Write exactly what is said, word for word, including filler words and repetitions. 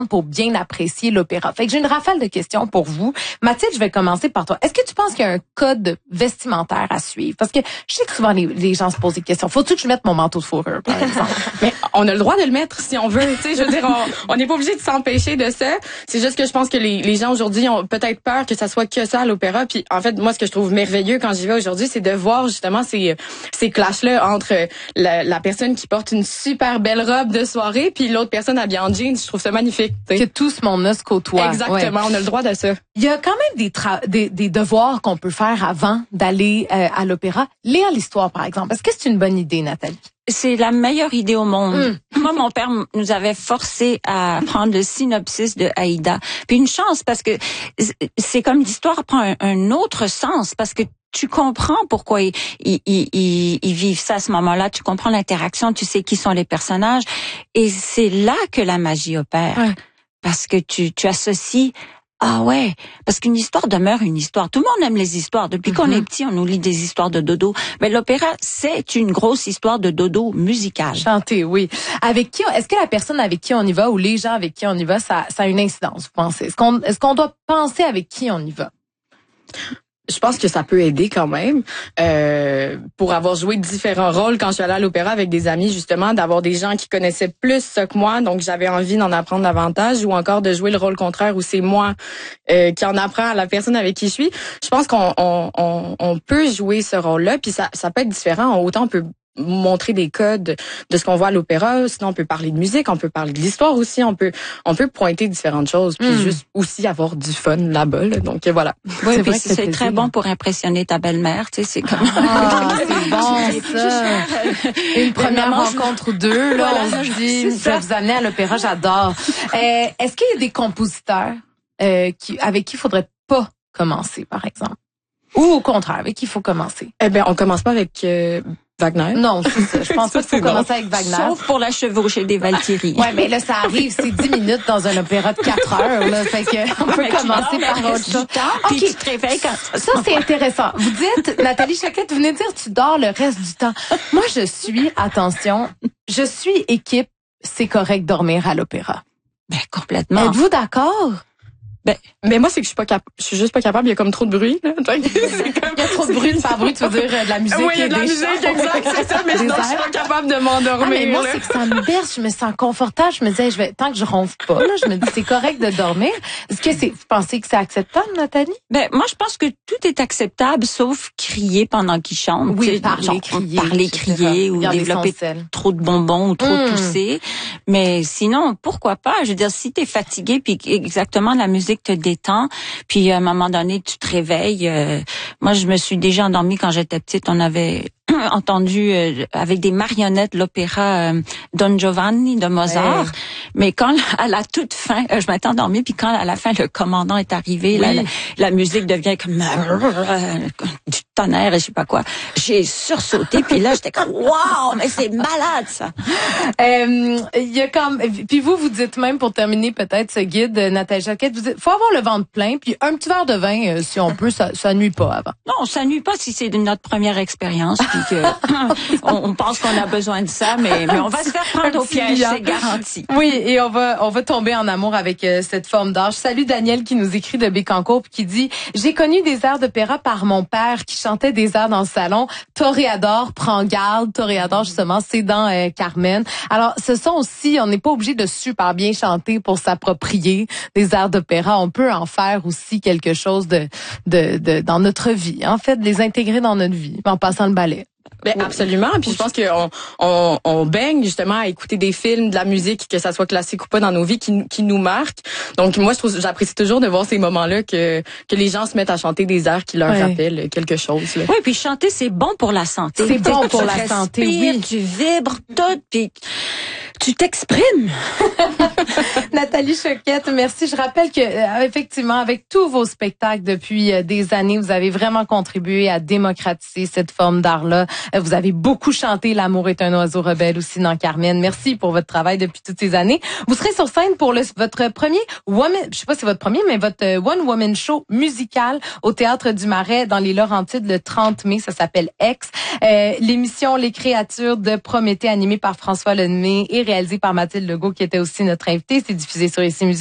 pour bien apprécier l'opéra. Fait que j'ai une rafale de questions pour vous. Mathilde, je vais commencer par toi. Est-ce que tu penses qu'il y a un code vestimentaire à suivre? Parce que je sais que souvent les, les gens se posent des questions. Faut-tu que je mette mon manteau de fourrure, par exemple? Mais on a le droit de le mettre si on veut. Tu sais, je veux dire, on n'est pas obligé de s'empêcher de ça. C'est juste que je pense que les, les gens aujourd'hui ont peut-être peur que ça soit que ça à l'opéra. Puis en fait, moi, ce que je trouve merveilleux quand j'y vais aujourd'hui, c'est de voir justement ces ces clashs-là entre la, la personne qui porte une super belle robe de soirée puis l'autre personne habillée en jeans. Je trouve ça magnifique. T'sais. Que tout ce monde-là se côtoie. Exactement, ouais. On a le droit de ça. Il y a quand même des, tra- des, des devoirs qu'on peut faire avant d'aller euh, à l'opéra. Lire l'histoire, par exemple. Est-ce que c'est une bonne idée, Nathalie? C'est la meilleure idée au monde. Mm. Moi, mon père nous avait forcé à prendre le synopsis de Aïda. Puis une chance, parce que c'est comme l'histoire prend un, un autre sens, parce que tu comprends pourquoi ils, ils, ils, ils vivent ça à ce moment-là. Tu comprends l'interaction, tu sais qui sont les personnages. Et c'est là que la magie opère. Ouais. Parce que tu, tu associes... Ah ouais, parce qu'une histoire demeure une histoire. Tout le monde aime les histoires. Depuis mm-hmm. qu'on est petit, on nous lit des histoires de dodo. Mais l'opéra, c'est une grosse histoire de dodo musicale. Chanter, oui. Avec qui, est-ce que la personne avec qui on y va ou les gens avec qui on y va, ça, ça a une incidence, vous pensez? Est-ce qu'on, est-ce qu'on doit penser avec qui on y va? Je pense que ça peut aider quand même euh, pour avoir joué différents rôles quand je suis allée à l'opéra avec des amis, justement, d'avoir des gens qui connaissaient plus ça que moi, donc j'avais envie d'en apprendre davantage, ou encore de jouer le rôle contraire où c'est moi euh, qui en apprend à la personne avec qui je suis. Je pense qu'on on, on, on peut jouer ce rôle-là, puis ça, ça peut être différent. Autant on peut montrer des codes de ce qu'on voit à l'opéra, sinon on peut parler de musique, on peut parler de l'histoire aussi, on peut on peut pointer différentes choses, puis mm. juste aussi avoir du fun là-bas. Là. Donc voilà. Oui, c'est vrai que c'est, c'est très bon pour impressionner ta belle-mère, tu sais, c'est comme ah, c'est bon ça. Une première maman, rencontre ou deux, là, voilà, on se dit, je vais vous amener à l'opéra, j'adore. Euh, est-ce qu'il y a des compositeurs euh, qui avec qui il faudrait pas commencer, par exemple, ou au contraire, avec qui il faut commencer? Eh bien, on commence pas avec euh, Wagner. Non, c'est ça. Je pense pas qu'il faut commencer avec Wagner. Sauf pour la chevauchée des Valkyries. Ouais, mais là, ça arrive, c'est dix minutes dans un opéra de quatre heures, là. Fait que, on peut commencer par autre chose. Puis okay. Tu te réveilles quand ça, c'est intéressant. Vous dites, Nathalie Choquette, vous venez de dire, tu dors le reste du temps. Moi, je suis, attention, je suis équipe, c'est correct dormir à l'opéra. Ben, complètement. Êtes-vous d'accord? Ben, mais moi, c'est que je suis pas capable, je suis juste pas capable, il y a comme trop de bruit, là. C'est comme... Il y a trop de bruit, de faire bruit, tu veux dire, de la musique. Oui, il y a de la des musique, chants. exact, c'est ça, mais sinon, je suis pas capable de m'endormir. Ah, mais moi, là. c'est que ça me berce, je me sens confortable, je me disais, je vais, tant que je ronfle pas, là, je me dis, c'est correct de dormir. Est-ce que c'est, vous pensez que c'est acceptable, Nathalie? Ben, moi, je pense que tout est acceptable, sauf crier pendant qu'il chante. Oui, parler, genre, crier. Parler, crier, ou développer trop de bonbons, ou trop mmh. tousser. Mais sinon, pourquoi pas? Je veux dire, si t'es fatigué, puis exactement, la musique te détend, puis à un moment donné, tu te réveilles. Euh, moi, je me suis déjà endormie quand j'étais petite. On avait entendu euh, avec des marionnettes l'opéra euh, Don Giovanni de Mozart. Ouais. Mais quand à la toute fin, euh, je m'étais endormie, puis quand à la fin le commandant est arrivé, oui. là, la, la musique devient comme euh, du tonnerre et je sais pas quoi. J'ai sursauté, puis là j'étais comme waouh, mais c'est malade ça. Il euh, y a comme, puis vous vous dites même pour terminer peut-être ce guide, Nathalie Choquette, vous dites, faut avoir le ventre plein, puis un petit verre de vin euh, si on peut, ça, ça nuit pas avant. Non, ça nuit pas si c'est notre première expérience. Que on, on pense qu'on a besoin de ça, mais, mais on va se faire prendre au piège, c'est garanti. Oui, et on va on va tomber en amour avec euh, cette forme d'art. Je salue Daniel qui nous écrit de Bécancour qui dit « J'ai connu des airs d'opéra par mon père qui chantait des airs dans le salon. Toréador, prends garde. » Toréador, justement, c'est dans euh, Carmen. Alors, ce sont aussi, on n'est pas obligé de super bien chanter pour s'approprier des airs d'opéra. On peut en faire aussi quelque chose de, de, de dans notre vie. En fait, de les intégrer dans notre vie en passant le ballet. Ben absolument. Puis je pense qu'on on, on baigne justement à écouter des films, de la musique, que ça soit classique ou pas dans nos vies, qui, qui nous marquent. Donc moi, je trouve, j'apprécie toujours de voir ces moments-là que que les gens se mettent à chanter des airs qui leur ouais. rappellent quelque chose. Là. Oui, puis chanter, c'est bon pour la santé. C'est bon pour la santé. Oui, tu vibres tout, puis tu t'exprimes. Nathalie Choquette, merci. Je rappelle que euh, effectivement, avec tous vos spectacles depuis euh, des années, vous avez vraiment contribué à démocratiser cette forme d'art-là. Euh, vous avez beaucoup chanté L'amour est un oiseau rebelle aussi dans Carmen. Merci pour votre travail depuis toutes ces années. Vous serez sur scène pour le, votre premier woman, je sais pas si c'est votre premier, mais votre euh, One Woman Show musical au Théâtre du Marais dans les Laurentides le trente mai. Ça s'appelle X. Euh, l'émission Les Créatures de Prométhée animée par François Lemay et réalisé par Mathilde Legault, qui était aussi notre invitée. C'est diffusé sur Ici Musique.